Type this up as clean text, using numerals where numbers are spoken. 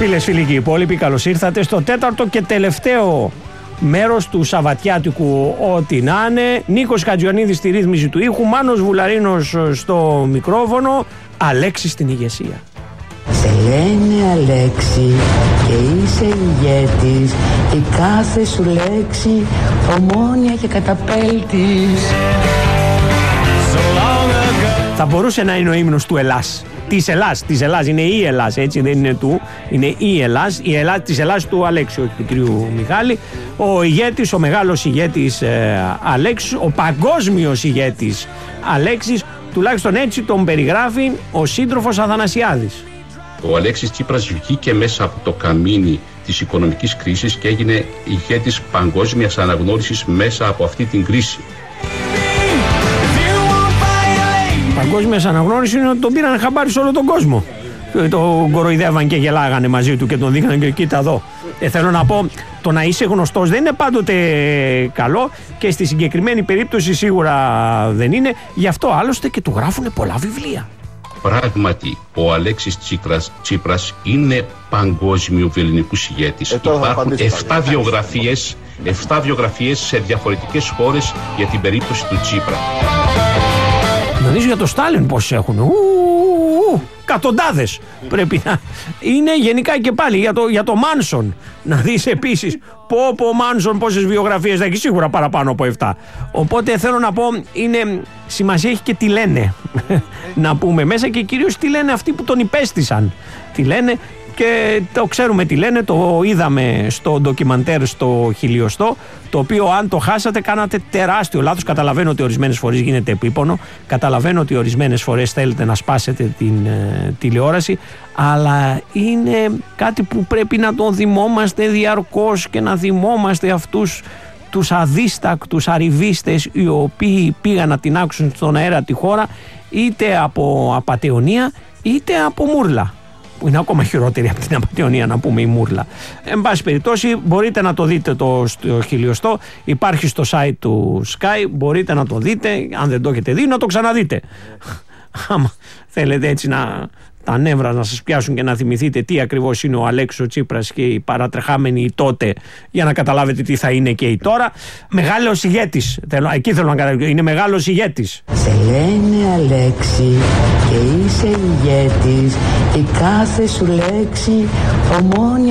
Φίλες, φίλοι και υπόλοιποι, καλώς ήρθατε στο τέταρτο και τελευταίο μέρος του Σαββατιάτικου ό,τι να είναι. Νίκος Χατζιονίδης στη ρύθμιση του ήχου, Μάνος Βουλαρίνος στο μικρόφωνο, Αλέξης στην ηγεσία. Σε λένε Αλέξη και είσαι ηγέτης, η κάθε σου λέξη ομόνια και καταπέλτης. Θα μπορούσε να είναι ο ύμνος του Ελλάς. Της Ελλάς, είναι η Ελλάς, έτσι δεν είναι του, είναι η Ελλάς, της Ελλάς του Αλέξη, όχι του κυρίου Μιχάλη. Ο ηγέτης, ο μεγάλος ηγέτης Αλέξης, ο παγκόσμιος ηγέτης Αλέξης, τουλάχιστον έτσι τον περιγράφει ο σύντροφος Αθανασιάδης. Ο Αλέξης Τσίπρας βγήκε μέσα από το καμίνι της οικονομικής κρίσης και έγινε ηγέτης παγκόσμιας αναγνώρισης μέσα από αυτή την κρίση. Παγκόσμιας αναγνώριση είναι ότι τον πήραν χαμπάρι σε όλο τον κόσμο. Τον κοροϊδεύαν και γελάγανε μαζί του και τον δείχναν και κοίτα εδώ. Θέλω να πω, το να είσαι γνωστός δεν είναι πάντοτε καλό και στη συγκεκριμένη περίπτωση σίγουρα δεν είναι. Γι' αυτό άλλωστε και του γράφουν πολλά βιβλία. Πράγματι, ο Αλέξης Τσίπρας είναι παγκόσμιο ελληνικός ηγέτης. Υπάρχουν 7 βιογραφίες σε διαφορετικές χώρες για την περίπτωση του Τσίπρα. Νομίζω για το Στάλιν πόσοι έχουν. Εκατοντάδες πρέπει να είναι γενικά και πάλι για το Μάνσον. Να δεις επίσης ο Μάνσον πόσες βιογραφίες θα έχει, σίγουρα παραπάνω από 7. Οπότε θέλω να πω, σημασία έχει και τι λένε να πούμε μέσα και κυρίως τι λένε αυτοί που τον υπέστησαν. Τι λένε και το ξέρουμε τι λένε, το είδαμε στο ντοκιμαντέρ στο Χιλιοστό, το οποίο αν το χάσατε κάνατε τεράστιο λάθος. Καταλαβαίνω ότι ορισμένες φορές γίνεται επίπονο, καταλαβαίνω ότι ορισμένες φορές θέλετε να σπάσετε την τηλεόραση, αλλά είναι κάτι που πρέπει να το θυμόμαστε διαρκώς και να θυμόμαστε αυτούς τους αδίστακτους αριβίστες οι οποίοι πήγαν να την άξουν στον αέρα τη χώρα είτε από απατεωνία είτε από μούρλα, που είναι ακόμα χειρότερη από την απατεωνία να πούμε η μούρλα. Εν πάση περιπτώσει μπορείτε να το δείτε στο Χιλιοστό, υπάρχει στο site του Sky, μπορείτε να το δείτε, αν δεν το έχετε δει να το ξαναδείτε. Άμα θέλετε έτσι τα νεύρα να σας πιάσουν και να θυμηθείτε τι ακριβώς είναι ο Αλέξης Τσίπρας και οι παρατρεχάμενοι τότε, για να καταλάβετε τι θα είναι και η τώρα. Μεγάλος ηγέτης, εκεί θέλω να καταλάβω, είναι μεγάλος ηγέτης. Σε λένε Αλέξη και είσαι ηγέτης, η κάθε σου λέξη ομόνια